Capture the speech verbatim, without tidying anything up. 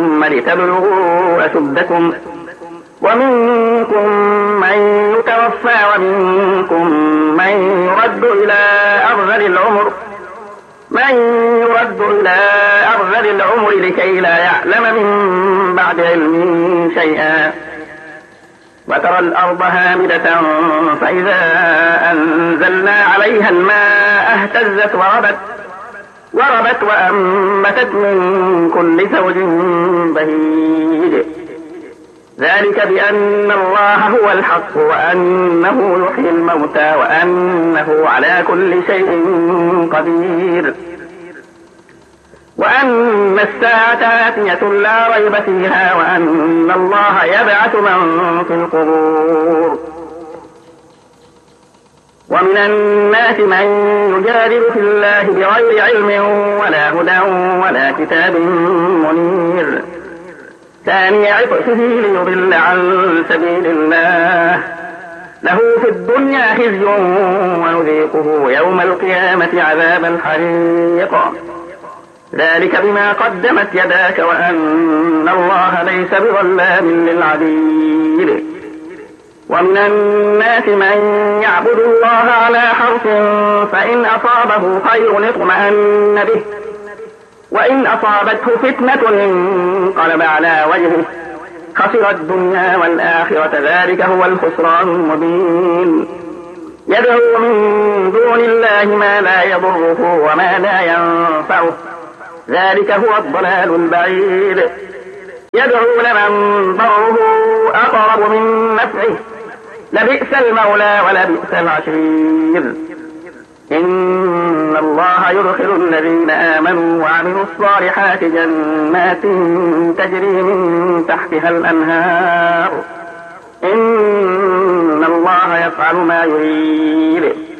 ثم لتبلغوا أشدكم ومنكم من يتوفى ومنكم من يرد إلى أرذل العمر من يرد إلى أرذل العمر لكي لا يعلم من بعد علم شيئا وترى الأرض هامدة فإذا أنزلنا عليها الماء اهتزت وربت وربت وأنبتت من كل زوج بهيج ذلك بأن الله هو الحق وأنه يحيي الموتى وأنه على كل شيء قدير وأن الساعة آتية لا ريب فيها وأن الله يبعث من في القبور ومن الناس من يجادل في الله بغير علم ولا هدى ولا كتاب منير ثاني عطفه ليضل عن سبيل الله له في الدنيا خزي ونذيقه يوم القيامة عذاب الحريق ذلك بما قدمت يداك وأن الله ليس بظلام للعبيد ومن الناس من يعبد الله على حرف فإن أصابه خير اطمأن به وإن أصابته فتنة انقلب على وجهه خسر الدنيا والآخرة ذلك هو الخسران المبين يدعو من دون الله ما لا يضره وما لا ينفعه ذلك هو الضلال البعيد يدعو لمن ضره أقرب من نفعه لبئس المولى ولبئس العشير إن الله يدخل الذين آمنوا وعملوا الصالحات جنات تجري من تحتها الأنهار إن الله يفعل ما يريد